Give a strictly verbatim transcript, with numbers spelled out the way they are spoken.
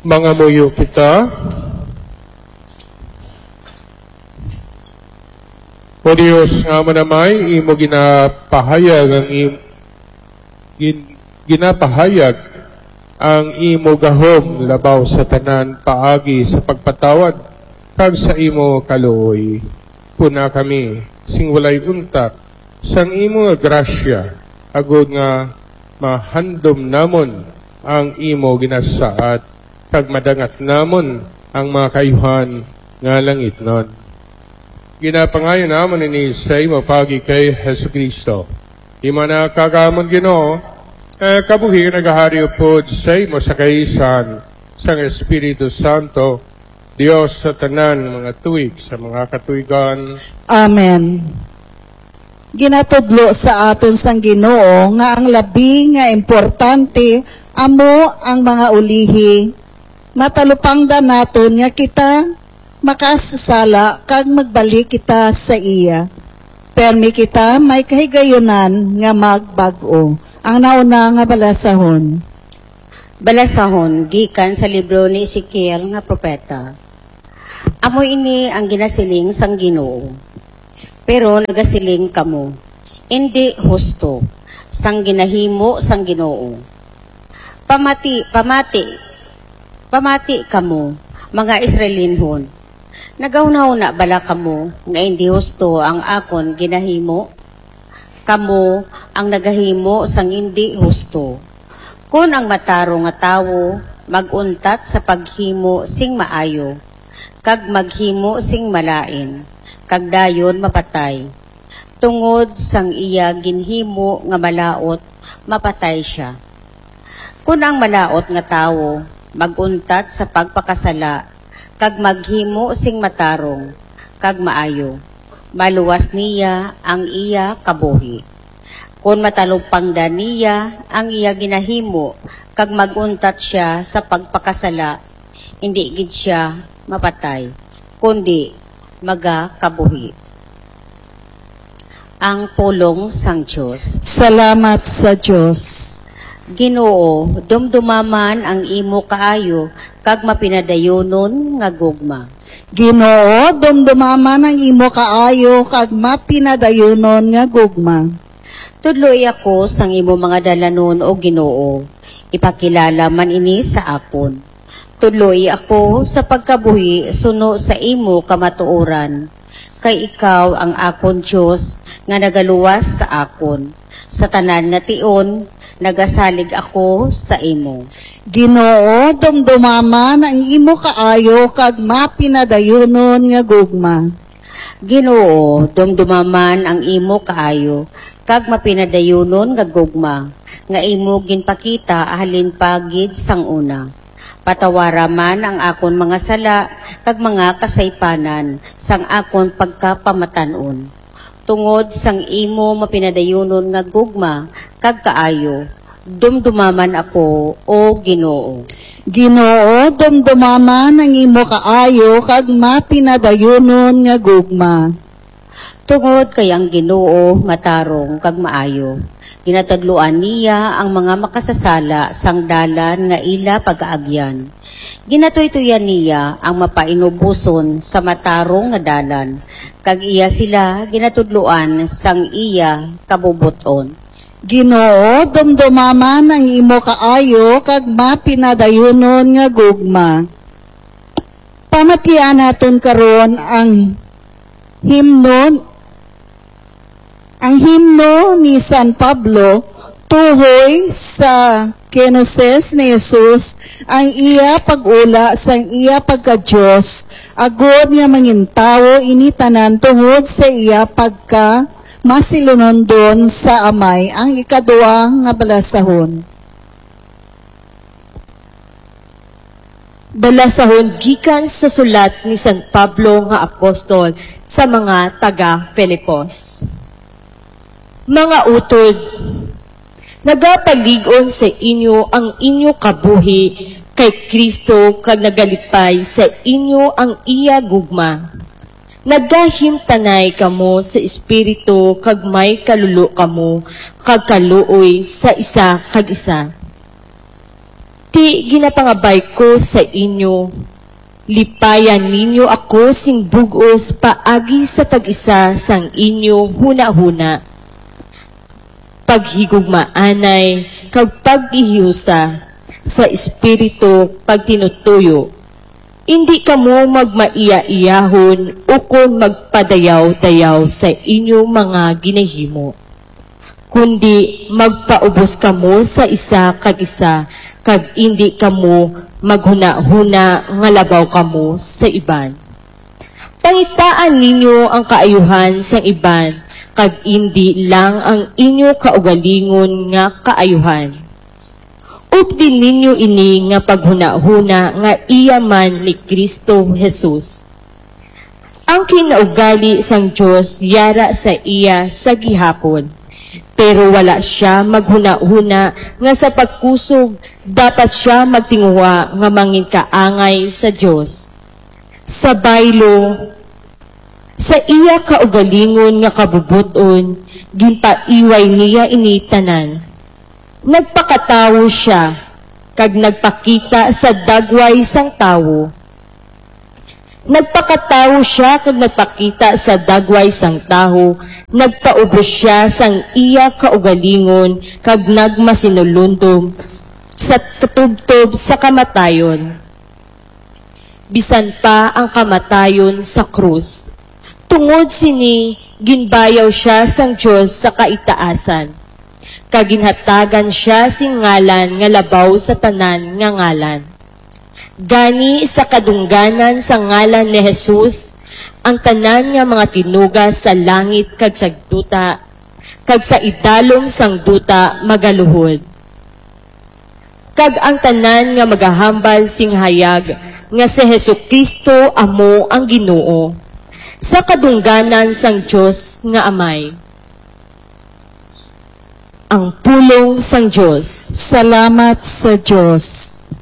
Mangamuyo kita. O Diyos nga manamay, imo ginapahayag ang imo, gin, ginapahayag ang imo gahom labaw sa tanan paagi sa pagpatawad kag sa imo kaluoy. Puna kami sing walay untat sang imo nga grasya agud nga mahandom namon ang imo ginasaad kag madangat namon ang mga kayuhan nga langit nun. Ginapangayon namon ini sa imo pagi kay Hesus Kristo. Ima na kagamon Ginoo, eh, kabuhi nagahari upod sa imo sa kaisan sang Espiritu Santo, Dios sa tanan mga tuig sa mga katuigan. Amen. Ginatudlo sa aton sang Ginoo nga ang labi nga importante amo ang mga ulihi. Matalupangda naton nga kita makasasala kag magbalik kita sa iya. Permi kita may kahigayunan nga magbag-o. Ang nauna nga balasahon. Balasahon gikan sa libro ni Ezekiel nga propeta. Amo ini ang ginasiling sang Ginoo. Pero nagasiling kamo, hindi husto sang ginahimo sang Ginoo. Pamati, pamati, pamati kamo, mga Israelinhon. Nagaunaw na bala kamo nga hindi husto ang akon ginahimo? Kamo ang nagahimo sang hindi husto. Kung ang mataro nga tawo maguntat sa paghimo sing maayo, kag maghimo sing malain, kag dayon mapatay. Tungod sang iya ginhimo nga malaot, mapatay siya. Kung ang malaot nga tawo maguntat sa pagpakasala, kag maghimo sing matarong, kag maayo, maluwas niya ang iya kabuhi. Kung matalupangda niya ang iya ginahimo, kag maguntat siya sa pagpakasala, hindi gid siya mapatay, kundi magakabuhi. Ang pulong sang Diyos. Salamat sa Diyos. Ginoo, dumdumaman ang imo kaayo, kag mapinadayonon nga gugma. Ginoo, dumdumaman ang imo kaayo, kag mapinadayonon nga gugma. Tudloy ako sang imo mga dalanon o Ginoo, ipakilala man ini sa akon. Tudloy ako sa pagkabuhi suno sa imo kamatuoran, kay ikaw ang akon Diyos nga nagaluwas sa akon. Sa tanan nga tion, nagasalig ako sa imo. Ginoo, dumdumaman ang imo kaayo, kag mapinadayonon nga gugma. Ginoo, dumdumaman ang imo kaayo, kag mapinadayonon nga gugma, nga imo ginpakita ahalin pagid sang una. Patawara man ang akon mga sala, kag mga kasaypanan, sang akon pagkapamatanon. Tungod sang imo mapinadayonon nga gugma, kag kaayo, dumdumaman ako, o Ginoo. Ginoo, dumdumaman ang imo kaayo, kag mapinadayonon nga gugma. Tungod kay ang Ginoo matarong kag maayo, ginatadluan niya ang mga makasasala sang dalan nga ila pag-aagyan. Ginatuytuyan niya ang mapainubuson sa matarong nga dalan, kag iya sila ginatudluan sang iya kabubuton. Ginoo, dumdumaman ang imo kaayo, kag mapinadayonon nga gugma. Pamatian naton karon ang himno ang himno ni San Pablo tuhoy sa kinoses ni Jesus ang iya pag-ula sang iya pagka-Diyos agod nga mangintawo ini tanan tungod sa iya pagka masilunondon sa amay. Ang ikaduwa nga balasahon. Balasahon gikan sa sulat ni San Pablo nga apostol sa mga taga-Filipos. Mga utod, nagapaligon sa inyo ang inyo kabuhi kay Kristo kag nagalipay sa inyo ang iya gugma. Nagahimtanay kamo sa espiritu kag may kalulo kamo kag kaluoy sa isa kag isa. Iti ginapangabay ko sa inyo, lipayan ninyo ako sing bugos paagi sa tag-isa sang inyo huna-huna. Paghigugmaanay, kag pag-ihiusa, sa espiritu pagtinutuyo. Hindi kamo magmaiya-iyahon ukon magpadayaw-dayaw sa inyong mga ginahimo. Kundi magpaubos kamo sa isa kag isa, kag hindi kamo maghuna-huna nga labaw kamo sa iban. Pangitaan ninyo ang kaayuhan sa iban, kag hindi lang ang inyo kaugalingon nga kaayuhan. Updin ninyo ini nga paghuna-huna nga iya man ni Kristo Jesus. Ang kinaugali sang Dios yara sa iya sa gihapon, pero wala siya maghuna-huna nga sa pagkusog dapat siya magtinguha nga mangin kaangay sa Dios. Sa baylo, sa iya kaugalingon nga kabubuton, ginpaiway niya ini tanan. Nagpakatawo siya, kag nagpakita sa dagway sang tawo. Nagpakatawo siya, kag nagpakita sa dagway sang tawo. Nagpaubos siya sang iya kaugalingon, kag nagmasinulundom sa katubtob sa kamatayon. Bisan pa ang kamatayon sa krus. Tungod sini, ginbayaw siya sang Diyos sa kaitaasan. Kaginhatagan siya sing ngalan nga labaw sa tanan nga ngalan. Gani sa kadungganan sa ngalan ni Jesus, ang tanan nga mga tinugas sa langit kag sa duta, kag sa idalom sang duta magaluhod. Kag ang tanan nga magahambal sing hayag, nga si Hesukristo amo ang Ginoo, sa kadungganan sang Dios nga Amay. Ang pulong sang Diyos. Salamat sa Diyos.